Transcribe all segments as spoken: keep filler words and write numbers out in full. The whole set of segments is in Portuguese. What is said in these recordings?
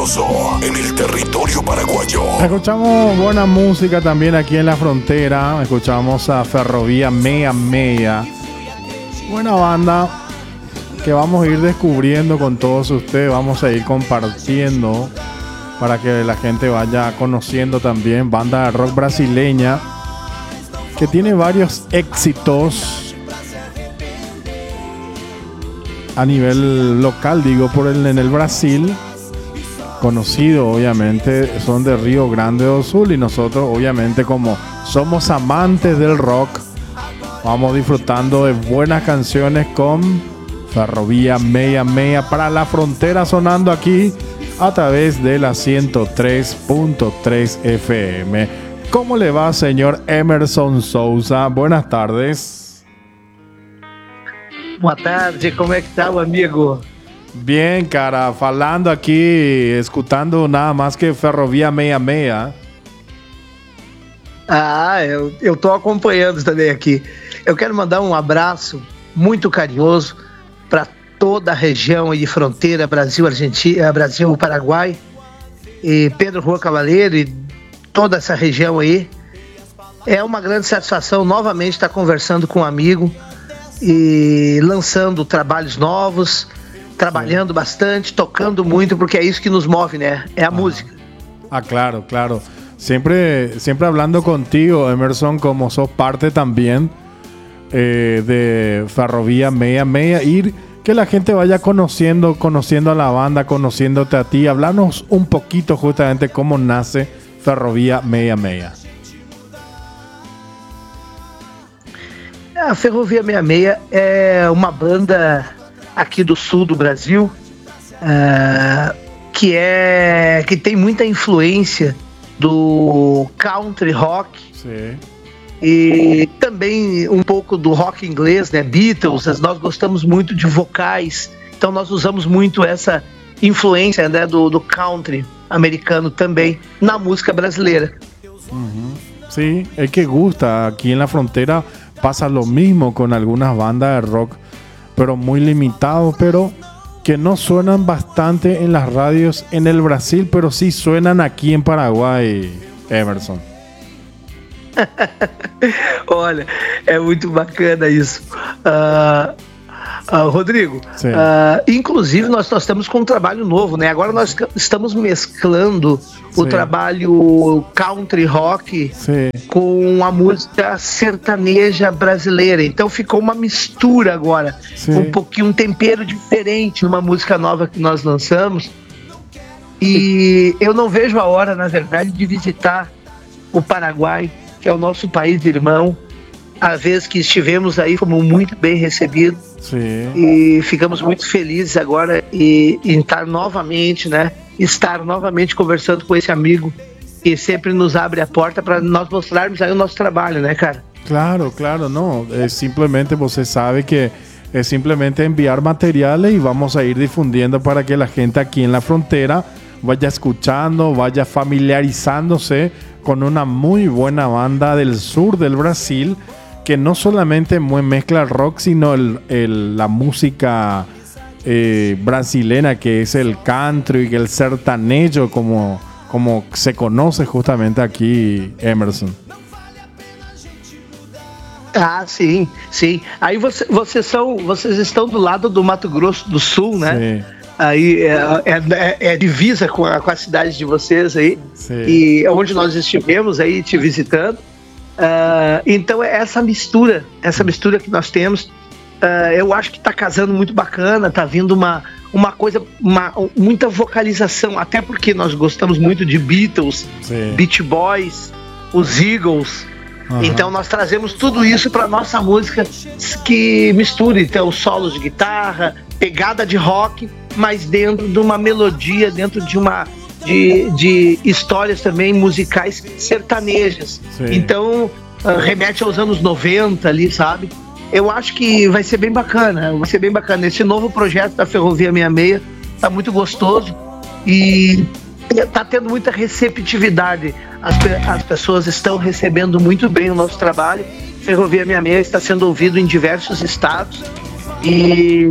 peligroso en el territorio paraguayo. Escuchamos buena música también aquí en la frontera. Escuchamos a Ferrovía Mea Mea. Buena banda que vamos a ir descubriendo con todos ustedes. Vamos a ir compartiendo para que la gente vaya conociendo también. Banda de rock brasileña que tiene varios éxitos a nivel local, digo, por el, en el Brasil. Conocido, obviamente, son de Río Grande do Sul, y nosotros, obviamente, como somos amantes del rock, vamos disfrutando de buenas canciones con Ferrovía Mea Mea para la frontera, sonando aquí a través de la ciento tres punto tres F M. ¿Cómo le va, señor Emerson Souza? Buenas tardes. Boa tarde, como é que tá, o amigo? Bien, cara, falando aqui, escutando nada mais que Ferrovia Mea Mea. Ah, eu, eu tô acompanhando também aqui. Eu quero mandar um abraço muito carinhoso para toda a região de fronteira, Brasil, Argentina, Brasil, Paraguai, e Pedro Juan Cavaleiro e toda essa região aí. É uma grande satisfação novamente estar conversando com um amigo e lançando trabalhos novos, trabalhando bastante, tocando muito, porque é isso que nos move, né? É a ah. música. Ah, claro, claro. Siempre, siempre hablando contigo, Emerson, como sos parte también eh, de Ferrovía Mea Mea, ir que la gente vaya conociendo, conociendo a la banda, conociéndote a ti. Hablanos un poquito justamente cómo nace Ferrovía Mea Mea. A Ferrovia sessenta e seis é uma banda aqui do sul do Brasil uh, que, é, que tem muita influência do country rock. Sim. E também um pouco do rock inglês, né? Beatles. Nós gostamos muito de vocais, então nós usamos muito essa influência, né, do, do country americano também na música brasileira. Uhum. Sí, es que gusta. Aquí en la frontera pasa lo mismo con algunas bandas de rock, pero muy limitados, pero que no suenan bastante en las radios en el Brasil, pero sí suenan aquí en Paraguay, Emerson. Olha, é muito bacana isso. Uh, uh, Rodrigo, uh, inclusive nós, nós estamos com um trabalho novo, né? Agora nós estamos mesclando Sim. o trabalho country rock Sim. com a música sertaneja brasileira. Então ficou uma mistura agora, Sim. um pouquinho, um tempero diferente, uma música nova que nós lançamos. E eu não vejo a hora, na verdade, de visitar o Paraguai, que é o nosso país irmão. A vez que estivemos aí, fomos muito bem recebidos. Sim. E ficamos muito felizes agora em, em estar novamente, né? Estar novamente conversando com esse amigo que sempre nos abre a porta para nós mostrarmos aí o nosso trabalho, né, cara? Claro, claro, não. É simplesmente, você sabe que é simplesmente enviar material e vamos a ir difundindo para que a gente aqui em la frontera vaya escuchando, vaya familiarizándose con una muy buena banda del sur del Brasil que no solamente mezcla el rock, sino el, el, la música eh, brasileña, que es el country y el sertanejo, como, como se conoce justamente aquí, Emerson. Ah, sim, sim. Aí você, vocês, são, vocês estão do lado do Mato Grosso do Sul, né? Sim. Aí é, é, é divisa com a, com a cidade de vocês aí. Sim. E onde nós estivemos aí te visitando. Uh, então é essa mistura, essa mistura que nós temos, uh, eu acho que está casando muito bacana, tá vindo uma, uma coisa, uma, muita vocalização, até porque nós gostamos muito de Beatles, Sim. Beach Boys, os Eagles. Uhum. Então nós trazemos tudo isso para nossa música, que mistura então solos de guitarra, pegada de rock, mas dentro de uma melodia, dentro de uma de, de histórias também musicais sertanejas. Sim. Então uh, remete aos anos noventa ali, sabe? Eu acho que vai ser bem bacana, vai ser bem bacana. Esse novo projeto da Ferrovia sessenta e seis tá muito gostoso e tá tendo muita receptividade. As, as pessoas estão recebendo muito bem o nosso trabalho. Ferrovia sessenta e seis está sendo ouvido em diversos estados e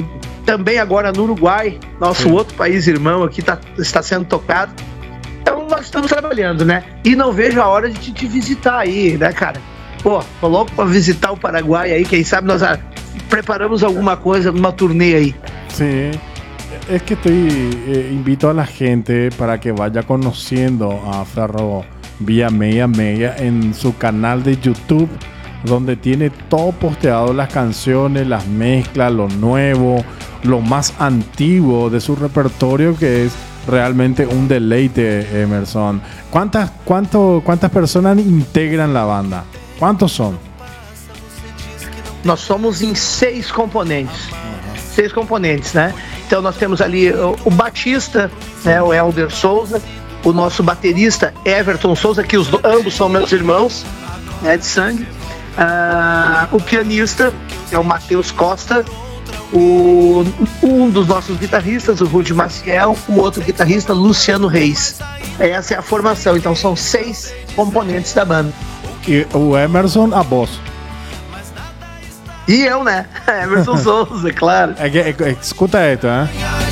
também agora no Uruguai, nosso Sim. outro país irmão aqui tá, está sendo tocado. Então nós estamos trabalhando, né? E não vejo a hora de te, te visitar aí, né, cara? Pô, tô louco pra visitar o Paraguai aí, quem sabe nós ah, preparamos alguma coisa numa turnê aí. Sim. Es que estoy, eh, invito a la gente para que vaya conociendo a Ferro vía Media Media en su canal de YouTube, donde tiene todo posteado, las canciones, las mezclas, lo nuevo, lo más antiguo de su repertorio, que es realmente un deleite, Emerson. ¿Cuántas, cuánto, cuántas personas integran la banda? ¿Cuántos son? Nós somos em seis componentes. Uhum. Seis componentes, né? Então nós temos ali o, o baixista, né, o Helder Souza, o nosso baterista Everton Souza, que os, ambos são meus irmãos, né, de sangue. Uh, o pianista é o Matheus Costa, o, um dos nossos guitarristas, o Rudy Maciel, o outro guitarrista, Luciano Reis. Essa é a formação, então são seis componentes da banda. E o Emerson, a voz. E eu, né? Emerson Souza, claro. É que, é, escuta esto, ¿eh?